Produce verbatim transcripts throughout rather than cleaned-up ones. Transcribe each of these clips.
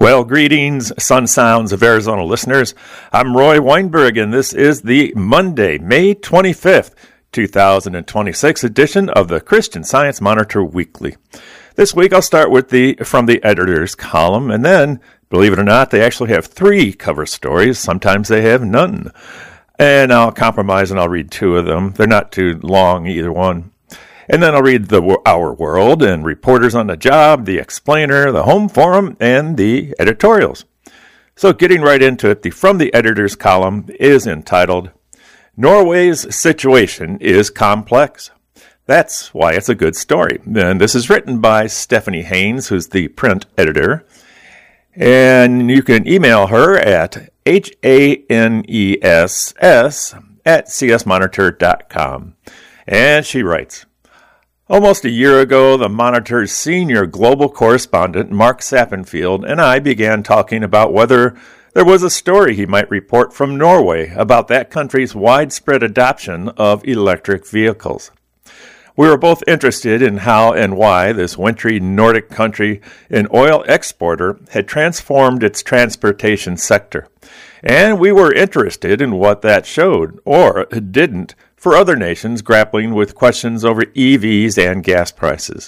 Well, greetings, Sun Sounds of Arizona listeners. I'm Roy Weinberg, and this is the Monday, May twenty-fifth, twenty twenty-six edition of the Christian Science Monitor Weekly. This week, I'll start with the From the Editor's column, and then, believe it or not, they actually have three cover stories. Sometimes they have none. And I'll compromise and I'll read two of them. They're not too long, either one. And then I'll read the Our World and Reporters on the Job, the Explainer, the Home Forum, and the editorials. So getting right into it, the From the Editor's column is entitled, Norway's Situation is Complex. That's why it's a good story. And this is written by Stephanie Haynes, who's the print editor. And you can email her at H A N E S S at C S monitor dot com. And she writes, Almost a year ago, the Monitor's senior global correspondent, Mark Sappenfield, and I began talking about whether there was a story he might report from Norway about that country's widespread adoption of electric vehicles. We were both interested in how and why this wintry Nordic country, an oil exporter, had transformed its transportation sector. And we were interested in what that showed, or didn't, for other nations grappling with questions over E Vs and gas prices.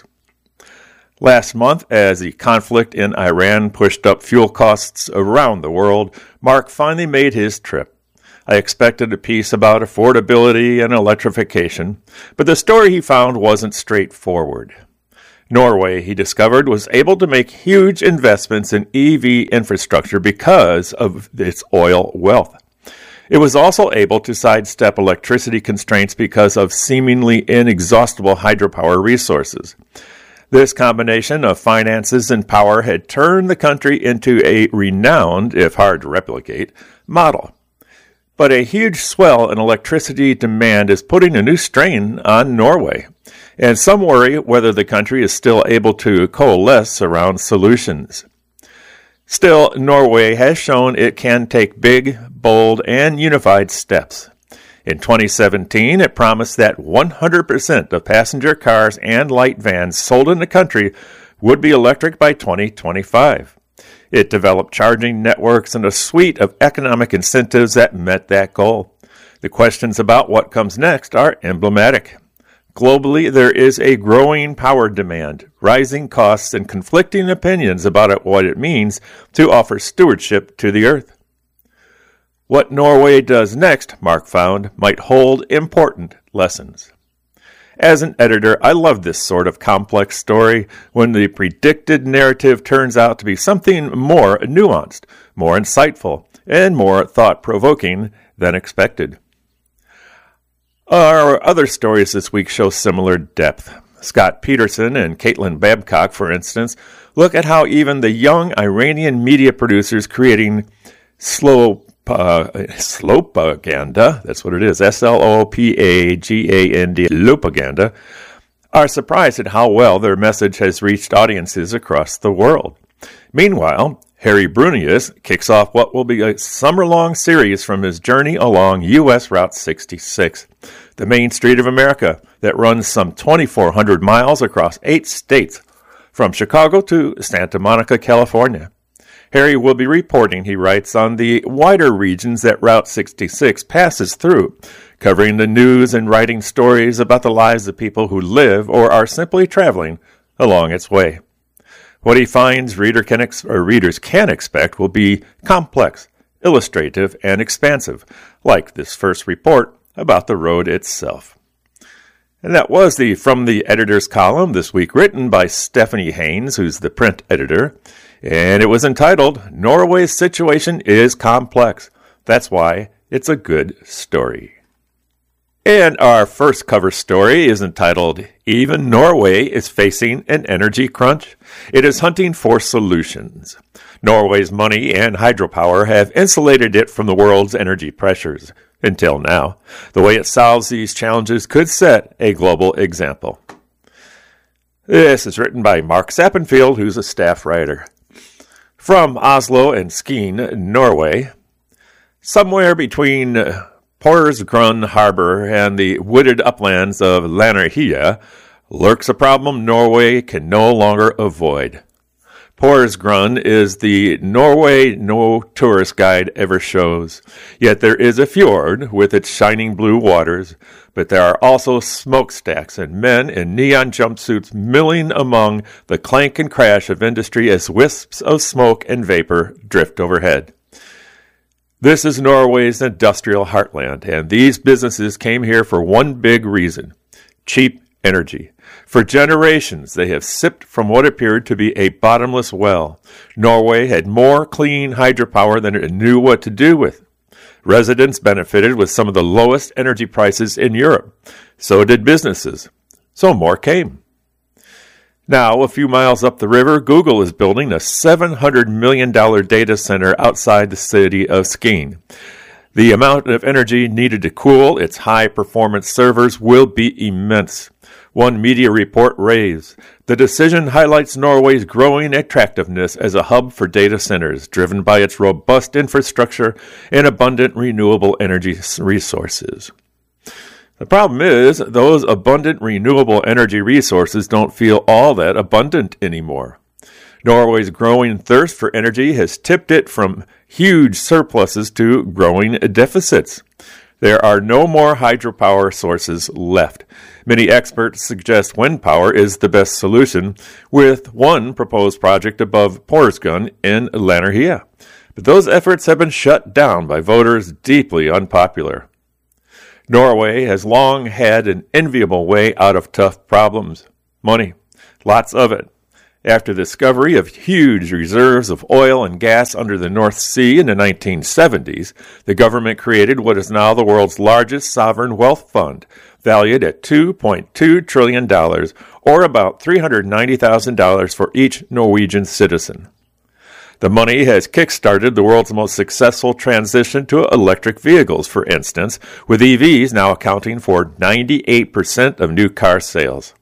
Last month, as the conflict in Iran pushed up fuel costs around the world, Mark finally made his trip. I expected a piece about affordability and electrification, but the story he found wasn't straightforward. Norway, he discovered, was able to make huge investments in E V infrastructure because of its oil wealth. It was also able to sidestep electricity constraints because of seemingly inexhaustible hydropower resources. This combination of finances and power had turned the country into a renowned, if hard to replicate, model. But a huge swell in electricity demand is putting a new strain on Norway, and some worry whether the country is still able to coalesce around solutions. Still, Norway has shown it can take big, bold, and unified steps. In twenty seventeen, it promised that one hundred percent of passenger cars and light vans sold in the country would be electric by twenty twenty-five. It developed charging networks and a suite of economic incentives that met that goal. The questions about what comes next are emblematic. Globally, there is a growing power demand, rising costs, and conflicting opinions about it, what it means to offer stewardship to the earth. What Norway does next, Mark found, might hold important lessons. As an editor, I love this sort of complex story when the predicted narrative turns out to be something more nuanced, more insightful, and more thought-provoking than expected. Our other stories this week show similar depth. Scott Peterson and Caitlin Babcock, for instance, look at how even the young Iranian media producers creating slow uh, slopaganda, that's what it is, S L O P A G A N D, slopaganda, are surprised at how well their message has reached audiences across the world. Meanwhile, Harry Brunius kicks off what will be a summer-long series from his journey along U S Route sixty-six, the main street of America that runs some twenty-four hundred miles across eight states, from Chicago to Santa Monica, California. Harry will be reporting, he writes, on the wider regions that Route sixty-six passes through, covering the news and writing stories about the lives of people who live or are simply traveling along its way. What he finds reader can ex- or readers can expect will be complex, illustrative, and expansive, like this first report about the road itself. And that was the From the Editor's column this week, written by Stephanie Haynes, who's the print editor, and it was entitled, Norway's Situation is Complex. That's why it's a good story. And our first cover story is entitled, Even Norway is Facing an Energy Crunch. It is hunting for solutions. Norway's money and hydropower have insulated it from the world's energy pressures. Until now, the way it solves these challenges could set a global example. This is written by Mark Sappenfield, who's a staff writer. From Oslo and Skien, Norway, somewhere between Porsgrunn Harbor and the wooded uplands of Lanarhia lurks a problem Norway can no longer avoid. Porsgrunn is the Norway no tourist guide ever shows. Yet there is a fjord with its shining blue waters, but there are also smokestacks and men in neon jumpsuits milling among the clank and crash of industry as wisps of smoke and vapor drift overhead. This is Norway's industrial heartland, and these businesses came here for one big reason: cheap energy. For generations, they have sipped from what appeared to be a bottomless well. Norway had more clean hydropower than it knew what to do with. Residents benefited with some of the lowest energy prices in Europe. So did businesses. So more came. Now, a few miles up the river, Google is building a seven hundred million dollars data center outside the city of Skien. The amount of energy needed to cool its high-performance servers will be immense. One media report raves, the decision highlights Norway's growing attractiveness as a hub for data centers, driven by its robust infrastructure and abundant renewable energy resources. The problem is, those abundant renewable energy resources don't feel all that abundant anymore. Norway's growing thirst for energy has tipped it from huge surpluses to growing deficits. There are no more hydropower sources left. Many experts suggest wind power is the best solution, with one proposed project above Porsgrunn in Lanarhea. But those efforts have been shut down by voters deeply unpopular. Norway has long had an enviable way out of tough problems. Money. Lots of it. After the discovery of huge reserves of oil and gas under the North Sea in the nineteen seventies, the government created what is now the world's largest sovereign wealth fund, valued at two point two trillion dollars, or about three hundred ninety thousand dollars for each Norwegian citizen. The money has kick-started the world's most successful transition to electric vehicles, for instance, with E Vs now accounting for ninety-eight percent of new car sales.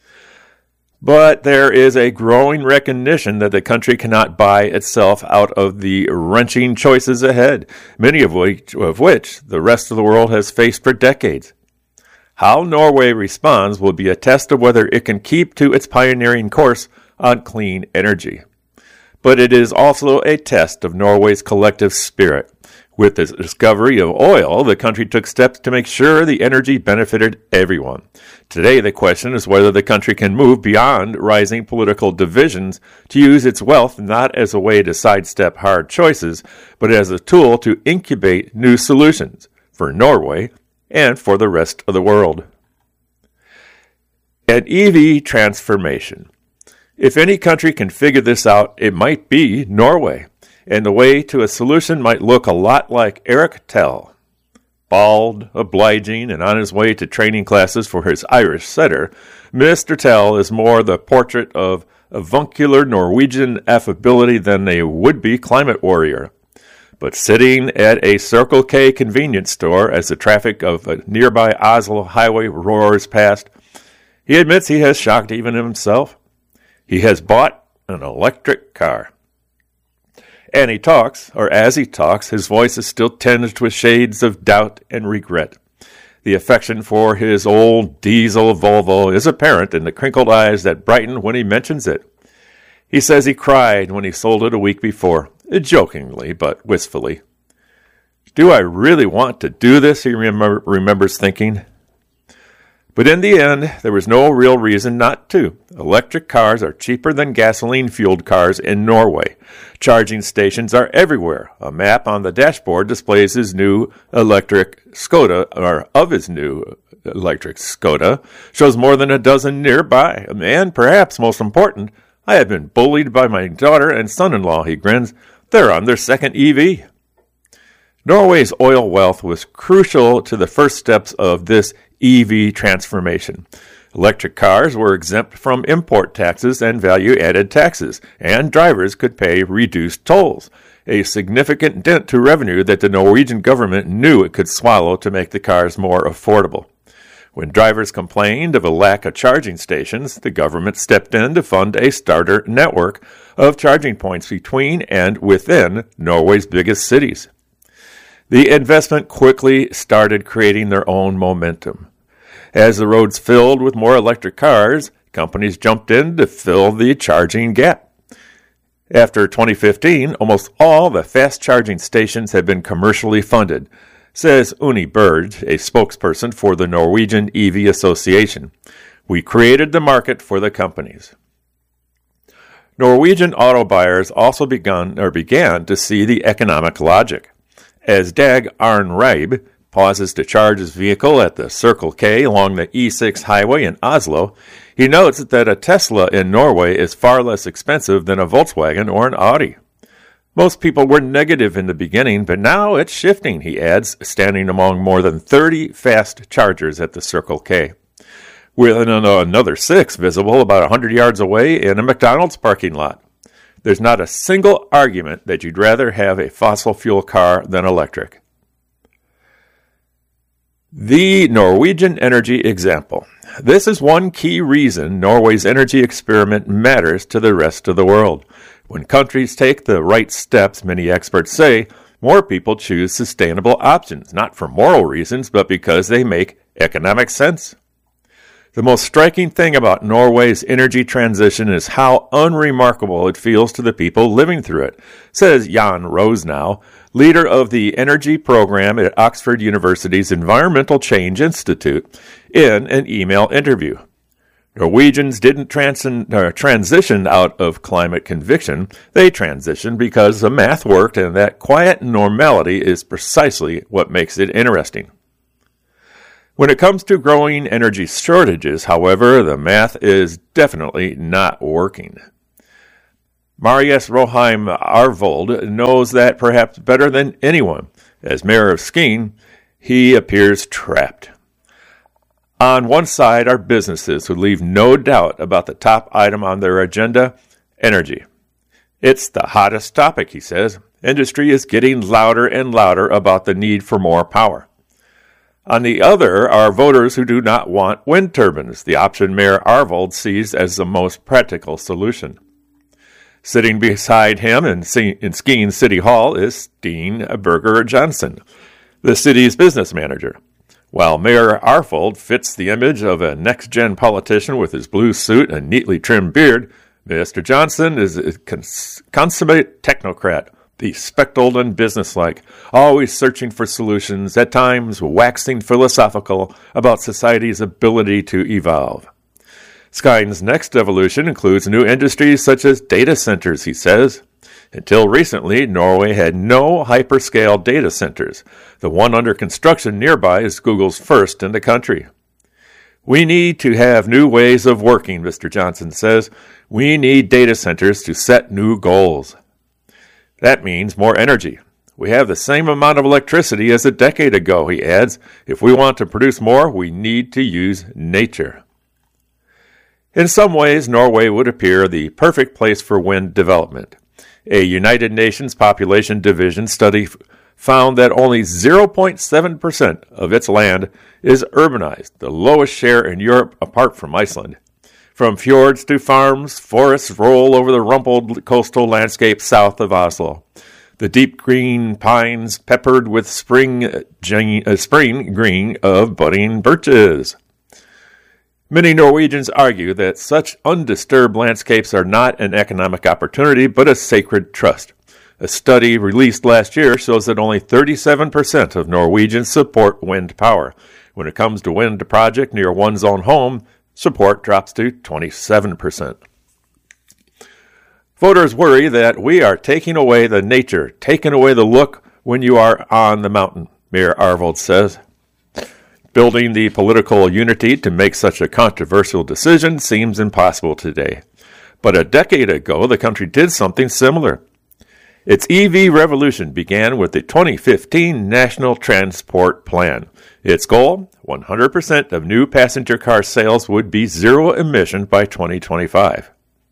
But there is a growing recognition that the country cannot buy itself out of the wrenching choices ahead, many of which, of which the rest of the world has faced for decades. How Norway responds will be a test of whether it can keep to its pioneering course on clean energy. But it is also a test of Norway's collective spirit. With the discovery of oil, the country took steps to make sure the energy benefited everyone. Today, the question is whether the country can move beyond rising political divisions to use its wealth not as a way to sidestep hard choices, but as a tool to incubate new solutions for Norway and for the rest of the world. An E V transformation. If any country can figure this out, it might be Norway. And the way to a solution might look a lot like Erik Tell. Bald, obliging, and on his way to training classes for his Irish setter, Mister Tell is more the portrait of avuncular Norwegian affability than a would-be climate warrior. But sitting at a Circle K convenience store as the traffic of a nearby Oslo highway roars past, he admits he has shocked even himself. He has bought an electric car. And he talks, or as he talks, his voice is still tinged with shades of doubt and regret. The affection for his old diesel Volvo is apparent in the crinkled eyes that brighten when he mentions it. He says he cried when he sold it a week before, jokingly but wistfully. Do I really want to do this, he remember, remembers thinking. But in the end, there was no real reason not to. Electric cars are cheaper than gasoline-fueled cars in Norway. Charging stations are everywhere. A map on the dashboard displays his new electric Skoda, or of his new electric Skoda, shows more than a dozen nearby. And perhaps most important, I have been bullied by my daughter and son-in-law, he grins. They're on their second E V. Norway's oil wealth was crucial to the first steps of this E V transformation. Electric cars were exempt from import taxes and value-added taxes, and drivers could pay reduced tolls, a significant dent to revenue that the Norwegian government knew it could swallow to make the cars more affordable. When drivers complained of a lack of charging stations, the government stepped in to fund a starter network of charging points between and within Norway's biggest cities. The investment quickly started creating their own momentum. As the roads filled with more electric cars, companies jumped in to fill the charging gap. After twenty fifteen, almost all the fast-charging stations have been commercially funded, says Uni Berg, a spokesperson for the Norwegian E V Association. We created the market for the companies. Norwegian auto buyers also begun or began to see the economic logic. As Dag Arne Reib pauses to charge his vehicle at the Circle K along the E six highway in Oslo, he notes that a Tesla in Norway is far less expensive than a Volkswagen or an Audi. Most people were negative in the beginning, but now it's shifting, he adds, standing among more than thirty fast chargers at the Circle K, with another six visible about one hundred yards away in a McDonald's parking lot. There's not a single argument that you'd rather have a fossil fuel car than electric. The Norwegian energy example. This is one key reason Norway's energy experiment matters to the rest of the world. When countries take the right steps, many experts say, more people choose sustainable options, not for moral reasons, but because they make economic sense. The most striking thing about Norway's energy transition is how unremarkable it feels to the people living through it, says Jan Rosnow, leader of the energy program at Oxford University's Environmental Change Institute, in an email interview. Norwegians didn't transi- uh, transition out of climate conviction. They transitioned because the math worked, and that quiet normality is precisely what makes it interesting. When it comes to growing energy shortages, however, the math is definitely not working. Marius Roheim Arvold knows that perhaps better than anyone. As mayor of Skien, he appears trapped. On one side are businesses who leave no doubt about the top item on their agenda, energy. It's the hottest topic, he says. Industry is getting louder and louder about the need for more power. On the other are voters who do not want wind turbines, the option Mayor Arvold sees as the most practical solution. Sitting beside him in, in Skien City Hall is Steen Berger Johnson, the city's business manager. While Mayor Arvold fits the image of a next-gen politician with his blue suit and neatly trimmed beard, Mister Johnson is a cons- consummate technocrat, the spectacled and businesslike, always searching for solutions, at times waxing philosophical about society's ability to evolve. Skien's next evolution includes new industries such as data centers, he says. Until recently, Norway had no hyperscale data centers. The one under construction nearby is Google's first in the country. We need to have new ways of working, Mister Johnson says. We need data centers to set new goals. That means more energy. We have the same amount of electricity as a decade ago, he adds. If we want to produce more, we need to use nature. In some ways, Norway would appear the perfect place for wind development. A United Nations Population Division study f- found that only zero point seven percent of its land is urbanized, the lowest share in Europe apart from Iceland. From fjords to farms, forests roll over the rumpled coastal landscape south of Oslo. The deep green pines peppered with spring, uh, spring green of budding birches. Many Norwegians argue that such undisturbed landscapes are not an economic opportunity, but a sacred trust. A study released last year shows that only thirty-seven percent of Norwegians support wind power. When it comes to wind project near one's own home, support drops to twenty-seven percent. Voters worry that we are taking away the nature, taking away the look when you are on the mountain, Mayor Arvold says. Building the political unity to make such a controversial decision seems impossible today. But a decade ago, the country did something similar. Its E V revolution began with the twenty fifteen National Transport Plan. Its goal, one hundred percent of new passenger car sales would be zero emission by twenty twenty-five.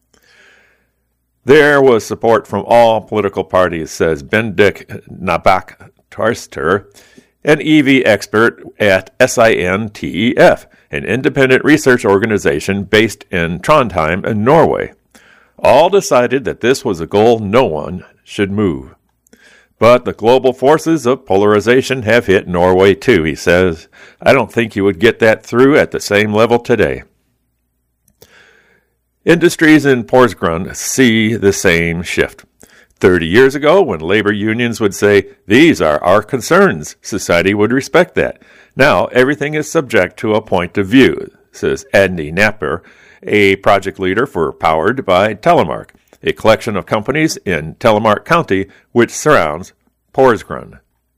There was support from all political parties, says Bendik Nabak Tarster, an E V expert at SINTEF, an independent research organization based in Trondheim in Norway. All decided that this was a goal no one should move. But the global forces of polarization have hit Norway too, he says. I don't think you would get that through at the same level today. Industries in Porsgrunn see the same shift. Thirty years ago, when labor unions would say, "These are our concerns," society would respect that. Now, everything is subject to a point of view, says Andy Napper, a project leader for Powered by Telemark, a collection of companies in Telemark County which surrounds Porsgrunn.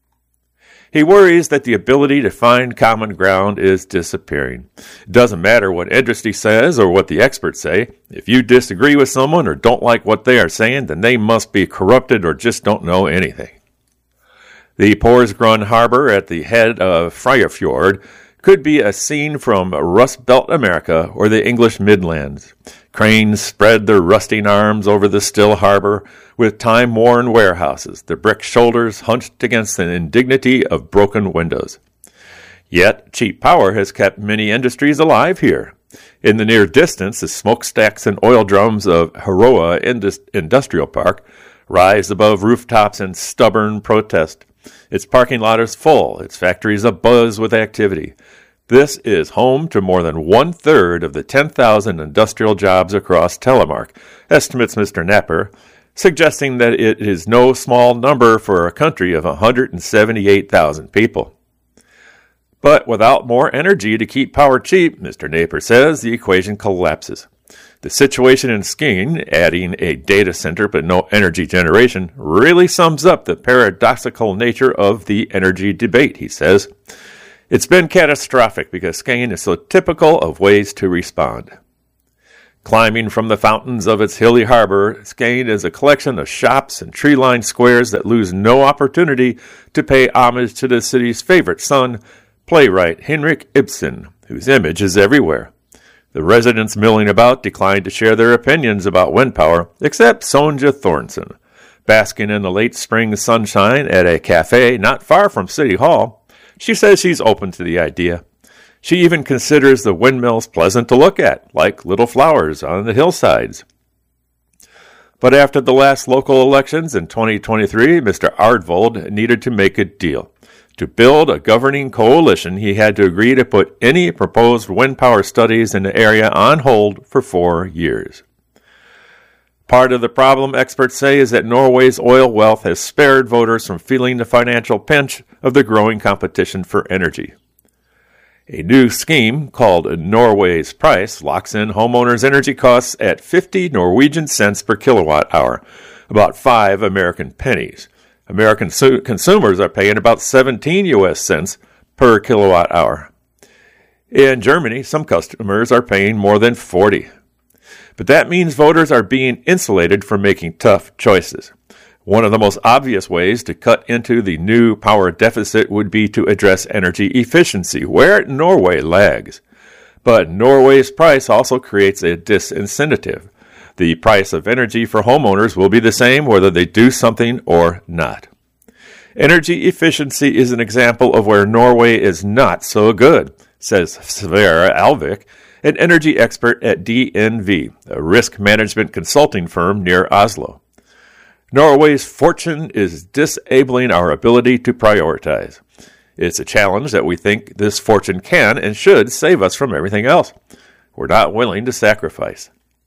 He worries that the ability to find common ground is disappearing. It doesn't matter what industry says or what the experts say. If you disagree with someone or don't like what they are saying, then they must be corrupted or just don't know anything. The Porsgrunn harbor at the head of Fryafjord could be a scene from Rust Belt America or the English Midlands. Cranes spread their rusting arms over the still harbor with time-worn warehouses, their brick shoulders hunched against the indignity of broken windows. Yet, cheap power has kept many industries alive here. In the near distance, the smokestacks and oil drums of Heroa Indus- Industrial Park rise above rooftops in stubborn protest. Its parking lot is full, its factories abuzz with activity. This is home to more than one-third of the ten thousand industrial jobs across Telemark, estimates Mister Napper, suggesting that it is no small number for a country of one hundred seventy-eight thousand people. But without more energy to keep power cheap, Mister Napper says, the equation collapses. The situation in Skien, adding a data center but no energy generation, really sums up the paradoxical nature of the energy debate, he says. It's been catastrophic because Skien is so typical of ways to respond. Climbing from the fountains of its hilly harbor, Skien is a collection of shops and tree-lined squares that lose no opportunity to pay homage to the city's favorite son, playwright Henrik Ibsen, whose image is everywhere. The residents milling about declined to share their opinions about wind power, except Sonja Thornson, basking in the late spring sunshine at a cafe not far from City Hall. She says she's open to the idea. She even considers the windmills pleasant to look at, like little flowers on the hillsides. But after the last local elections in twenty twenty-three, Mister Ardvold needed to make a deal. To build a governing coalition, he had to agree to put any proposed wind power studies in the area on hold for four years. Part of the problem, experts say, is that Norway's oil wealth has spared voters from feeling the financial pinch of the growing competition for energy. A new scheme called Norway's Price locks in homeowners' energy costs at fifty Norwegian cents per kilowatt hour, about five American pennies. American su- consumers are paying about seventeen U S cents per kilowatt hour. In Germany, some customers are paying more than forty. But that means voters are being insulated from making tough choices. One of the most obvious ways to cut into the new power deficit would be to address energy efficiency, where Norway lags. But Norway's price also creates a disincentive. The price of energy for homeowners will be the same whether they do something or not. Energy efficiency is an example of where Norway is not so good, says Sverre Alvik, an energy expert at D N V, a risk management consulting firm near Oslo. Norway's fortune is disabling our ability to prioritize. It's a challenge that we think this fortune can and should save us from everything else. We're not willing to sacrifice.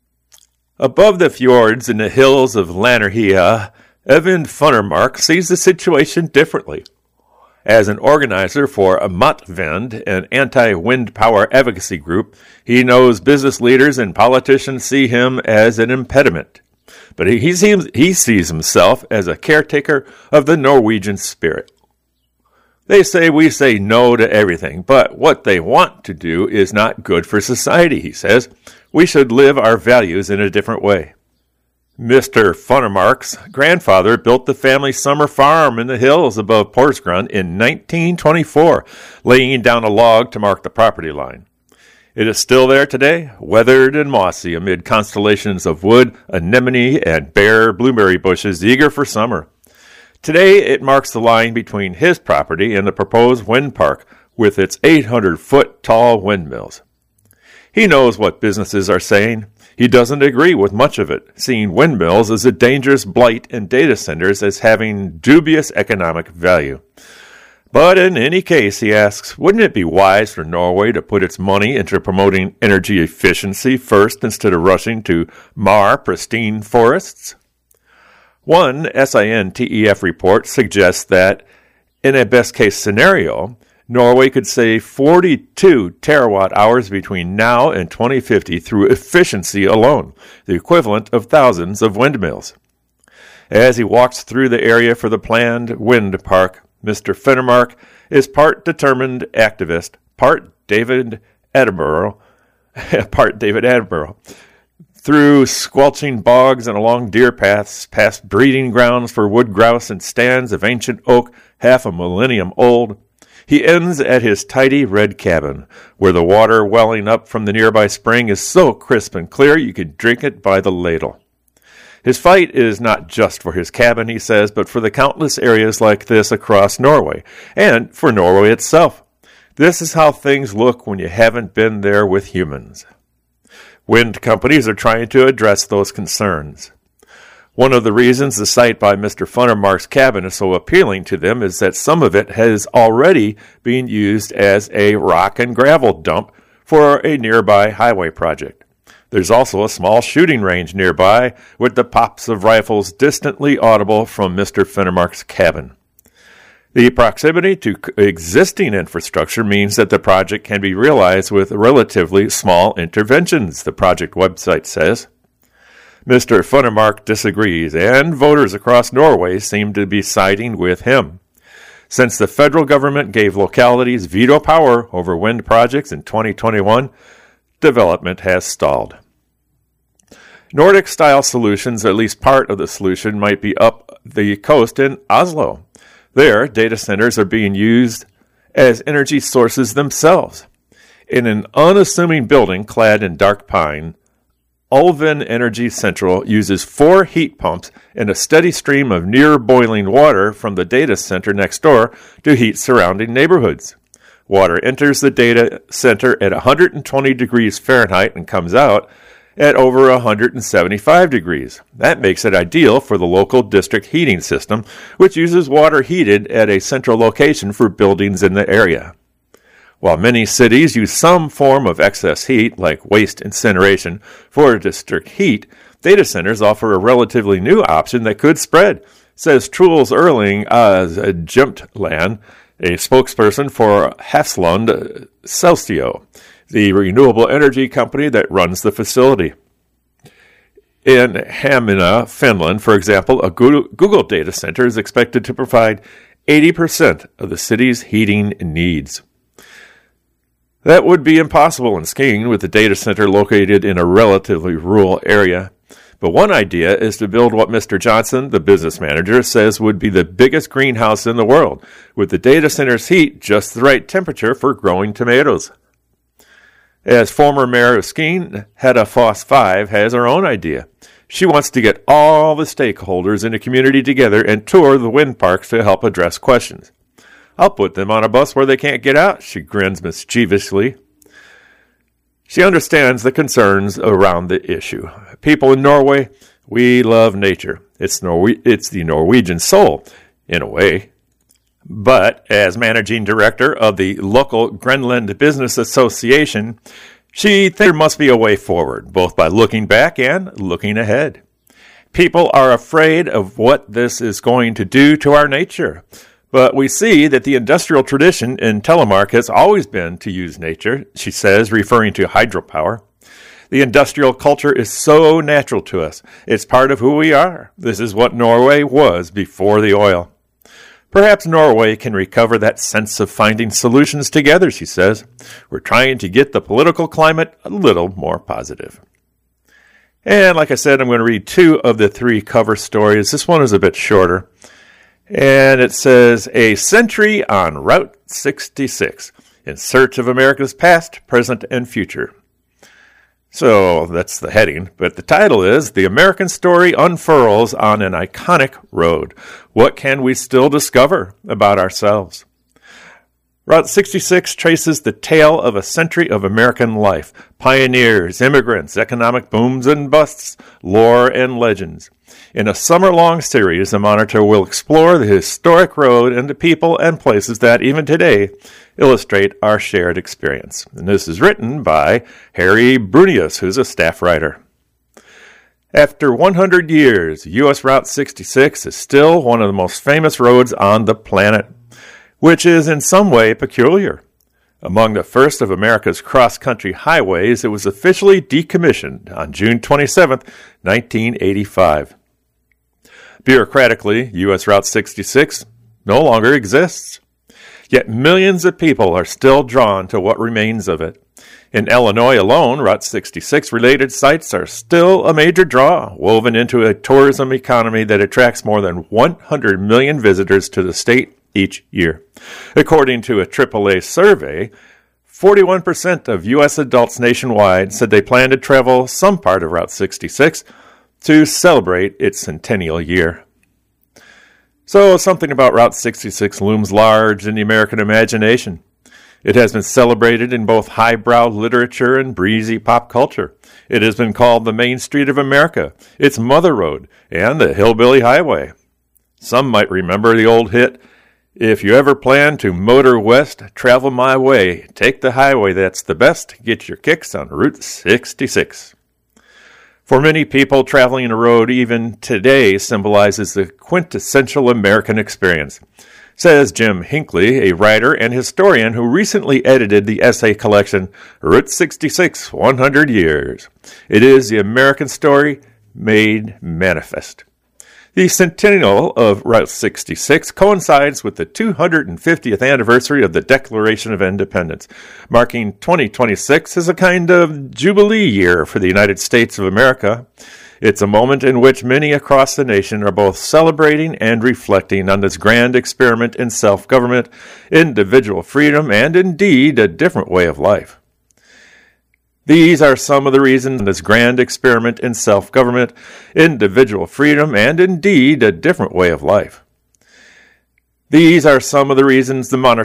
Above the fjords in the hills of Lanarhia, Evan Funnermark sees the situation differently. As an organizer for Motvend, an anti-wind power advocacy group, he knows business leaders and politicians see him as an impediment. But he, seems, he sees himself as a caretaker of the Norwegian spirit. They say we say no to everything, but what they want to do is not good for society, he says. We should live our values in a different way. Mister Funnermark's grandfather built the family summer farm in the hills above Porsgrunn in nineteen twenty-four, laying down a log to mark the property line. It is still there today, weathered and mossy amid constellations of wood, anemone, and bare blueberry bushes eager for summer. Today, it marks the line between his property and the proposed wind park with its eight hundred foot tall windmills. He knows what businesses are saying. He doesn't agree with much of it, seeing windmills as a dangerous blight and data centers as having dubious economic value. But in any case, he asks, wouldn't it be wise for Norway to put its money into promoting energy efficiency first instead of rushing to mar pristine forests? One SINTEF report suggests that, in a best-case scenario, Norway could save forty-two terawatt hours between now and twenty fifty through efficiency alone, the equivalent of thousands of windmills. As he walks through the area for the planned wind park, Mister Finnemark is part determined activist, part David Attenborough, part David Attenborough. Through squelching bogs and along deer paths, past breeding grounds for wood grouse and stands of ancient oak half a millennium old, he ends at his tidy red cabin, where the water welling up from the nearby spring is so crisp and clear you could drink it by the ladle. His fight is not just for his cabin, he says, but for the countless areas like this across Norway, and for Norway itself. This is how things look when you haven't been there with humans. Wind companies are trying to address those concerns. One of the reasons the site by Mister Finnemark's cabin is so appealing to them is that some of it has already been used as a rock and gravel dump for a nearby highway project. There's also a small shooting range nearby with the pops of rifles distantly audible from Mister Finnemark's cabin. The proximity to existing infrastructure means that the project can be realized with relatively small interventions, the project website says. Mister Finnemark disagrees, and voters across Norway seem to be siding with him. Since the federal government gave localities veto power over wind projects in twenty twenty-one, development has stalled. Nordic-style solutions, at least part of the solution, might be up the coast in Oslo. There, data centers are being used as energy sources themselves. In an unassuming building clad in dark pine, Ulven Energy Central uses four heat pumps and a steady stream of near-boiling water from the data center next door to heat surrounding neighborhoods. Water enters the data center at one hundred twenty degrees Fahrenheit and comes out at over one hundred seventy-five degrees. That makes it ideal for the local district heating system, which uses water heated at a central location for buildings in the area. While many cities use some form of excess heat, like waste incineration, for district heat, data centers offer a relatively new option that could spread, says Truls Erling as Jemtland, a spokesperson for Hafslund Celsio, the renewable energy company that runs the facility. In Hamina, Finland, for example, a Google data center is expected to provide eighty percent of the city's heating needs. That would be impossible in skiing with the data center located in a relatively rural area. But one idea is to build what Mister Johnson, the business manager, says would be the biggest greenhouse in the world, with the data center's heat just the right temperature for growing tomatoes. As former mayor of Skien, Hedda Foss five has her own idea. She wants to get all the stakeholders in the community together and tour the wind parks to help address questions. I'll put them on a bus where they can't get out, she grins mischievously. She understands the concerns around the issue. People in Norway, we love nature. It's, Norwe- it's the Norwegian soul, in a way. But as managing director of the local Grenland Business Association, she thinks there must be a way forward, both by looking back and looking ahead. People are afraid of what this is going to do to our nature. But we see that the industrial tradition in Telemark has always been to use nature, she says, referring to hydropower. The industrial culture is so natural to us. It's part of who we are. This is what Norway was before the oil. Perhaps Norway can recover that sense of finding solutions together, she says. We're trying to get the political climate a little more positive. And like I said, I'm going to read two of the three cover stories. This one is a bit shorter. And it says, A Century on Route sixty-six, in search of America's past, present, and future. So that's the heading, but the title is, The American Story Unfurls on an Iconic Road. What can we still discover about ourselves? Route sixty-six traces the tale of a century of American life, pioneers, immigrants, economic booms and busts, lore and legends. In a summer-long series, the Monitor will explore the historic road and the people and places that, even today, illustrate our shared experience. And this is written by Harry Brunius, who's a staff writer. After one hundred years, U S Route sixty-six is still one of the most famous roads on the planet, which is in some way peculiar. Among the first of America's cross-country highways, it was officially decommissioned on June twenty-seventh, nineteen eighty-five. Bureaucratically, U S Route sixty-six no longer exists. Yet millions of people are still drawn to what remains of it. In Illinois alone, Route sixty-six-related sites are still a major draw, woven into a tourism economy that attracts more than one hundred million visitors to the state each year. According to a triple A survey, forty-one percent of U S adults nationwide said they plan to travel some part of Route sixty-six to celebrate its centennial year. So something about Route sixty-six looms large in the American imagination. It has been celebrated in both highbrow literature and breezy pop culture. It has been called the Main Street of America, its Mother Road, and the Hillbilly Highway. Some might remember the old hit, "If you ever plan to motor west, travel my way. Take the highway that's the best. Get your kicks on Route sixty-six." For many people, traveling a road even today symbolizes the quintessential American experience, says Jim Hinckley, a writer and historian who recently edited the essay collection Route sixty-six, one hundred years. It is the American story made manifest. The centennial of Route sixty-six coincides with the two hundred fiftieth anniversary of the Declaration of Independence, marking twenty twenty-six as a kind of jubilee year for the United States of America. It's a moment in which many across the nation are both celebrating and reflecting on this grand experiment in self-government, individual freedom, and indeed a different way of life. These are some of the reasons this grand experiment in self-government, individual freedom, and indeed a different way of life. These are some of the reasons the Monitor